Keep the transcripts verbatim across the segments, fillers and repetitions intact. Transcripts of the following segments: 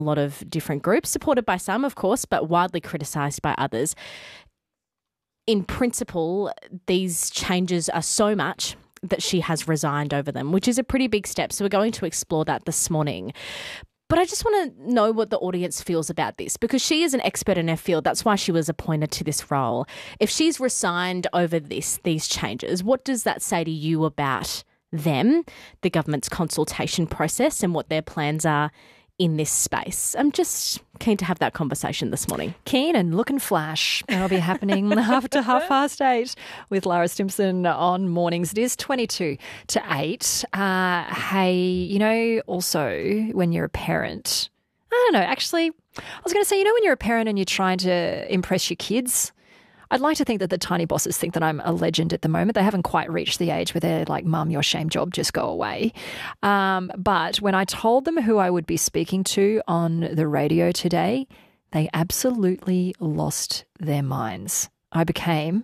lot of different groups, supported by some, of course, but widely criticised by others. In principle, these changes are so much that she has resigned over them, which is a pretty big step. So we're going to explore that this morning. But I just want to know what the audience feels about this, because she is an expert in her field. That's why she was appointed to this role. If she's resigned over this, these changes, what does that say to you about them, the government's consultation process, and what their plans are in this space? I'm just keen to have that conversation this morning. Keen and looking flash. That'll be happening after half past eight with Lara Stimson on mornings. It is twenty-two to eight. Uh, hey, you know, also when you're a parent, I don't know, actually, I was going to say, you know, when you're a parent and you're trying to impress your kids, I'd like to think that the tiny bosses think that I'm a legend at the moment. They haven't quite reached the age where they're like, Mum, your shame job, just go away. Um, but when I told them who I would be speaking to on the radio today, they absolutely lost their minds. I became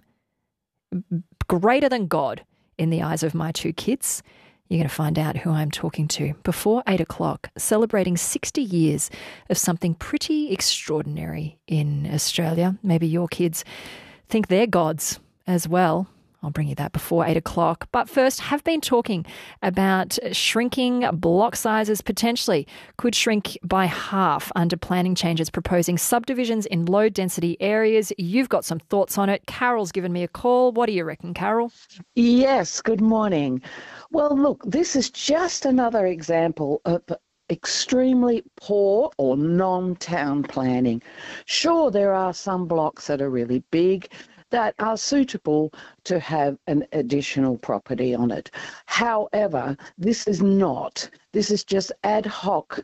greater than God in the eyes of my two kids. You're going to find out who I'm talking to before eight o'clock, celebrating sixty years of something pretty extraordinary in Australia. Maybe your kids think they're gods as well. I'll bring you that before eight o'clock. But first, have been talking about shrinking block sizes potentially. Could shrink by half under planning changes proposing subdivisions in low-density areas. You've got some thoughts on it. Carol's given me a call. What do you reckon, Carol? Yes, good morning. Well, look, this is just another example of extremely poor or non-town planning. Sure, there are some blocks that are really big that are suitable to have an additional property on it. However, this is not. This is just ad hoc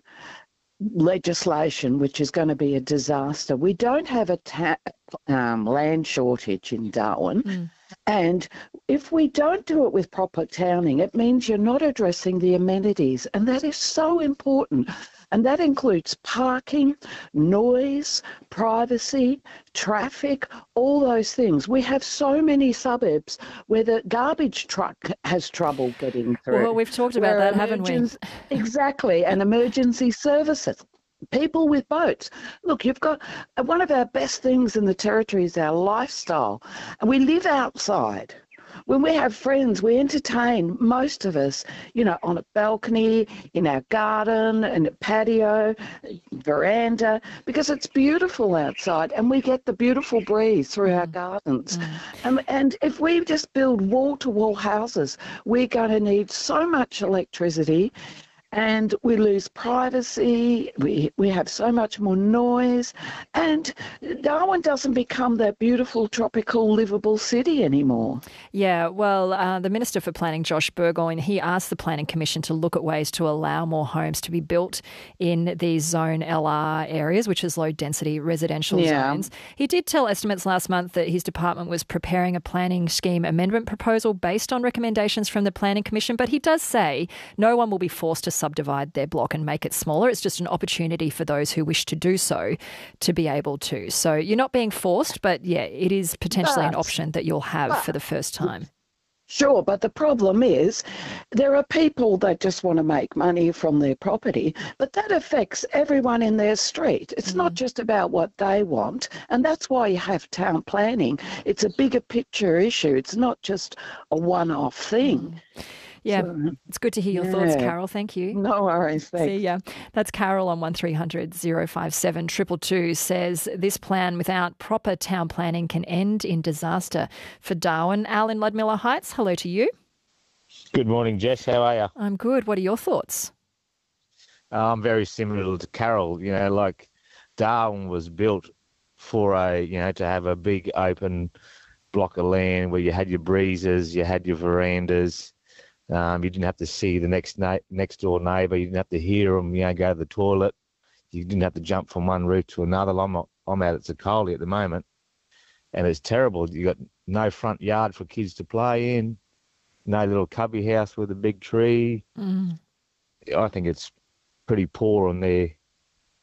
legislation, which is going to be a disaster. We don't have a ta- um, land shortage in Darwin. Mm. And if we don't do it with proper towning, it means you're not addressing the amenities. And that is so important. And that includes parking, noise, privacy, traffic, all those things. We have so many suburbs where the garbage truck has trouble getting through. Well, we've talked about that, haven't we? Exactly, and emergency services. People with boats. Look, you've got one of our best things in the Territory is our lifestyle, and we live outside. When we have friends, we entertain, most of us, you know, on a balcony, in our garden, in a patio, veranda, because it's beautiful outside and we get the beautiful breeze through mm. our gardens. Mm. And, and if we just build wall-to-wall houses, we're going to need so much electricity, and we lose privacy, we we have so much more noise, and Darwin doesn't become that beautiful, tropical, livable city anymore. Yeah, well, uh, the Minister for Planning, Josh Burgoyne, he asked the Planning Commission to look at ways to allow more homes to be built in these Zone L R areas, which is low-density residential yeah. zones. He did tell Estimates last month that his department was preparing a planning scheme amendment proposal based on recommendations from the Planning Commission, but he does say no one will be forced to subdivide their block and make it smaller. It's just an opportunity for those who wish to do so to be able to. So you're not being forced, but yeah, it is potentially but, an option that you'll have but, for the first time. Sure, but the problem is there are people that just want to make money from their property, but that affects everyone in their street. It's mm. not just about what they want, and that's why you have town planning. It's a bigger picture issue. It's not just a one-off thing. Mm. Yeah, so, it's good to hear your yeah. thoughts, Carol. Thank you. No worries. Thanks. See ya. That's Carol on one three hundred oh five seven two two two says this plan without proper town planning can end in disaster for Darwin. Al in Ludmilla Heights, hello to you. Good morning, Jess. How are you? I'm good. What are your thoughts? Uh, I'm very similar to Carol. You know, like Darwin was built for a, you know, to have a big open block of land where you had your breezes, you had your verandas. Um, you didn't have to see the next na- next door neighbour. You didn't have to hear them, you know, go to the toilet. You didn't have to jump from one roof to another. I'm not, I'm out at Zicoli at the moment, and it's terrible. You got no front yard for kids to play in, no little cubby house with a big tree. Mm. I think it's pretty poor on their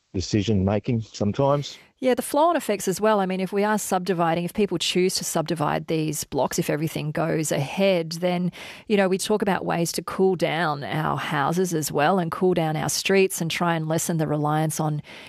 decision making sometimes. Yeah, the flow-on effects as well. I mean, if we are subdividing, if people choose to subdivide these blocks, if everything goes ahead, then, you know, we talk about ways to cool down our houses as well and cool down our streets and try and lessen the reliance on